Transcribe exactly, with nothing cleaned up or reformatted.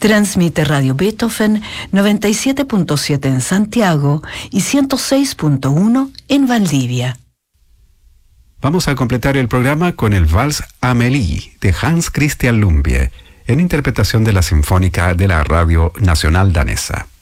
Transmite Radio Beethoven noventa y siete punto siete en Santiago y ciento seis punto uno en Valdivia. Vamos a completar el programa con el Vals Amélie de Hans Christian Lumbye, en interpretación de la Sinfónica de la Radio Nacional Danesa.